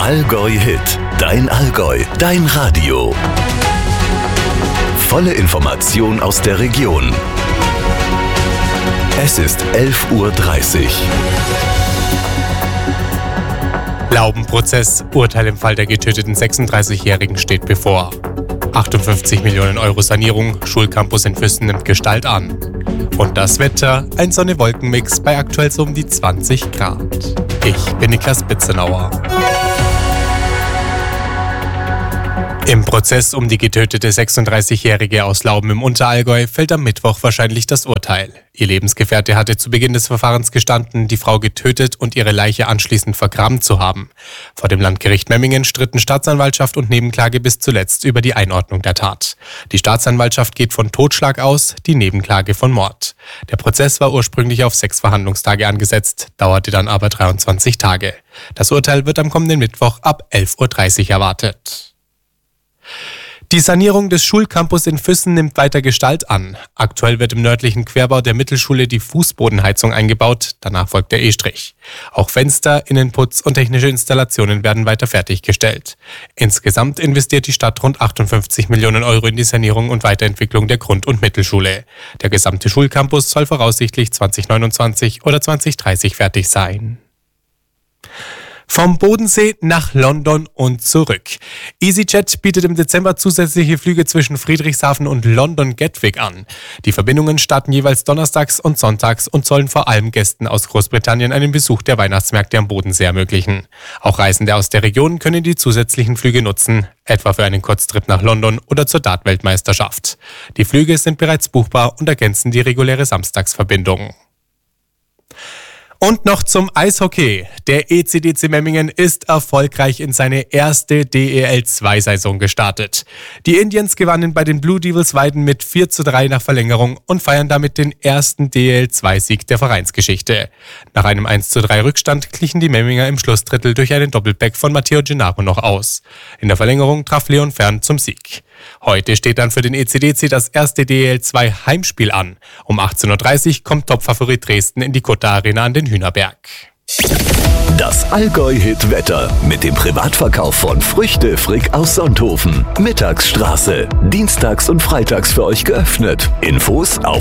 Allgäu-Hit, dein Allgäu, dein Radio. Volle Information aus der Region. Es ist 11:30 Uhr. Laubenprozess. Urteil im Fall der getöteten 36-Jährigen steht bevor. 58 Millionen Euro Sanierung. Schulcampus in Füssen nimmt Gestalt an. Und das Wetter. Ein Sonne-Wolken-Mix bei aktuell so um die 20 Grad. Ich bin Niklas Bitzenauer. Im Prozess um die getötete 36-Jährige aus Lauben im Unterallgäu fällt am Mittwoch wahrscheinlich das Urteil. Ihr Lebensgefährte hatte zu Beginn des Verfahrens gestanden, die Frau getötet und ihre Leiche anschließend vergraben zu haben. Vor dem Landgericht Memmingen stritten Staatsanwaltschaft und Nebenklage bis zuletzt über die Einordnung der Tat. Die Staatsanwaltschaft geht von Totschlag aus, die Nebenklage von Mord. Der Prozess war ursprünglich auf 6 Verhandlungstage angesetzt, dauerte dann aber 23 Tage. Das Urteil wird am kommenden Mittwoch ab 11:30 Uhr erwartet. Die Sanierung des Schulcampus in Füssen nimmt weiter Gestalt an. Aktuell wird im nördlichen Querbau der Mittelschule die Fußbodenheizung eingebaut, danach folgt der E-Strich. Auch Fenster, Innenputz und technische Installationen werden weiter fertiggestellt. Insgesamt investiert die Stadt rund 58 Millionen Euro in die Sanierung und Weiterentwicklung der Grund- und Mittelschule. Der gesamte Schulcampus soll voraussichtlich 2029 oder 2030 fertig sein. Vom Bodensee nach London und zurück. EasyJet bietet im Dezember zusätzliche Flüge zwischen Friedrichshafen und London Gatwick an. Die Verbindungen starten jeweils donnerstags und sonntags und sollen vor allem Gästen aus Großbritannien einen Besuch der Weihnachtsmärkte am Bodensee ermöglichen. Auch Reisende aus der Region können die zusätzlichen Flüge nutzen, etwa für einen Kurztrip nach London oder zur Dart-Weltmeisterschaft. Die Flüge sind bereits buchbar und ergänzen die reguläre Samstagsverbindung. Und noch zum Eishockey. Der ECDC Memmingen ist erfolgreich in seine erste DEL2-Saison gestartet. Die Indians gewannen bei den Blue Devils Weiden mit 4:3 nach Verlängerung und feiern damit den ersten DEL2-Sieg der Vereinsgeschichte. Nach einem 1:3 Rückstand glichen die Memminger im Schlussdrittel durch einen Doppelpack von Matteo Gennaro noch aus. In der Verlängerung traf Leon Fern zum Sieg. Heute steht dann für den ECDC das erste DEL2 Heimspiel an. Um 18:30 Uhr kommt Topfavorit Dresden in die Kutter Arena an den Hühnerberg. Das Allgäu-Hit-Wetter mit dem Privatverkauf von Früchte Frick aus Sonthofen. Mittagsstraße. Dienstags und freitags für euch geöffnet. Infos auf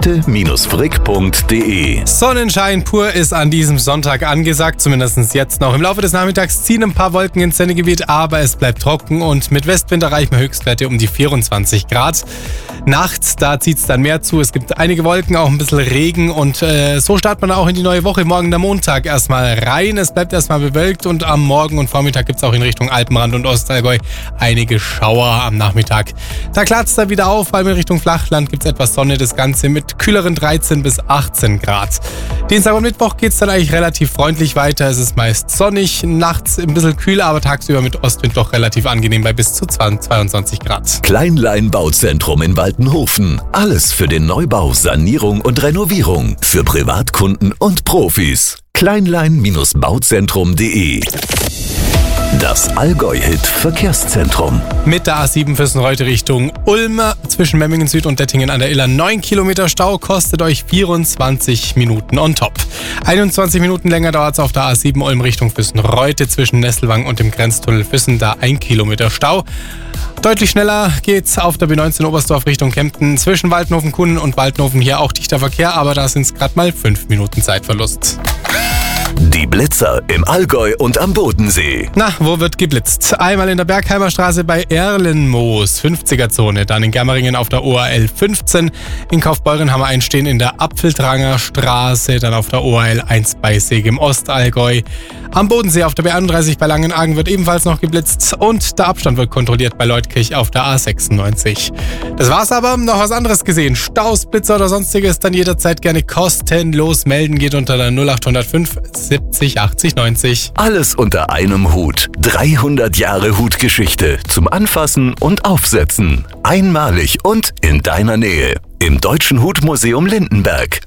früchte-frick.de. Sonnenschein pur ist an diesem Sonntag angesagt, zumindest jetzt noch. Im Laufe des Nachmittags ziehen ein paar Wolken ins Sendegebiet, aber es bleibt trocken und mit Westwind erreichen wir Höchstwerte um die 24 Grad. Nachts, da zieht es dann mehr zu. Es gibt einige Wolken, auch ein bisschen Regen und so startet man auch in die neue Woche. Morgen der Montag erstmal rein. Es bleibt erstmal bewölkt und am Morgen und Vormittag gibt es auch in Richtung Alpenrand und Ostallgäu einige Schauer am Nachmittag. Da klart es dann wieder auf, weil in Richtung Flachland gibt es etwas Sonne, das Ganze mit kühleren 13 bis 18 Grad. Dienstag und Mittwoch geht es dann eigentlich relativ freundlich weiter. Es ist meist sonnig, nachts ein bisschen kühl, aber tagsüber mit Ostwind doch relativ angenehm bei bis zu 22 Grad. Kleinlein Bauzentrum in Waltenhofen. Alles für den Neubau, Sanierung und Renovierung. Für Privatkunden und Profis. Kleinlein-bauzentrum.de. Das Allgäu-Hit-Verkehrszentrum. Mit der A7 Füssen-Reute Richtung Ulm zwischen Memmingen Süd und Dettingen an der Iller 9 Kilometer Stau, kostet euch 24 Minuten on top. 21 Minuten länger dauert es auf der A7 Ulm Richtung Füssen-Reute zwischen Nesselwang und dem Grenztunnel Füssen, da 1 Kilometer Stau. Deutlich schneller geht's auf der B19 Oberstdorf Richtung Kempten zwischen Waltenhofen-Kunnen und Waltenhofen, hier auch dichter Verkehr, aber da sind es gerade mal 5 Minuten Zeitverlust. Die Blitzer im Allgäu und am Bodensee. Na, wo wird geblitzt? Einmal in der Bergheimer Straße bei Erlenmoos, 50er-Zone. Dann in Germeringen auf der ORL 15. In Kaufbeuren haben wir einstehen in der Apfeldranger Straße. Dann auf der ORL 1 bei Seeg im Ostallgäu. Am Bodensee auf der B31 bei Langenargen wird ebenfalls noch geblitzt. Und der Abstand wird kontrolliert bei Leutkirch auf der A96. Das war's aber. Noch was anderes gesehen. Staus, Blitzer oder sonstiges dann jederzeit gerne kostenlos melden. Geht unter der 0805 70 80 90. Alles unter einem Hut. 300 Jahre Hutgeschichte zum Anfassen und Aufsetzen. Einmalig und in deiner Nähe. Im Deutschen Hutmuseum Lindenberg.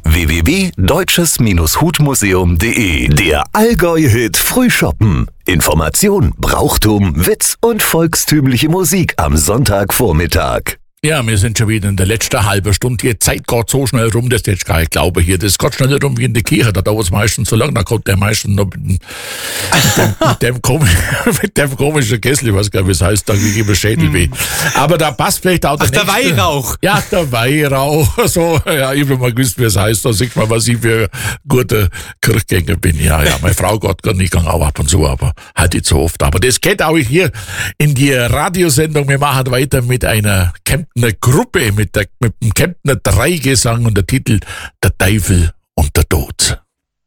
www.deutsches-hutmuseum.de. Der Allgäu-Hit Frühshoppen. Information, Brauchtum, Witz und volkstümliche Musik am Sonntagvormittag. Ja, wir sind schon wieder in der letzten halben Stunde. Die Zeit geht so schnell rum, dass du jetzt gar nicht glaube hier. Das geht schneller rum wie in der Kirche. Da dauert es meistens so lang. Da kommt der meistens noch mit dem komischen Kessel, ich weiß gar nicht, wie es heißt, da gebe ich Schädelweh. Aber da passt vielleicht auch der Weihrauch. Ja, der Weihrauch. So, ja, ich will mal gewusst, wie es heißt. Da sieht man, was ich für gute Kirchgänger bin. Ja, meine Frau geht gar nicht, auch ab und zu, aber halt nicht so oft. Aber das geht auch hier in die Radiosendung. Wir machen weiter mit einer Kemptner Gruppe, mit dem Kemptner Dreigesang und der Titel Der Teufel und der Tod.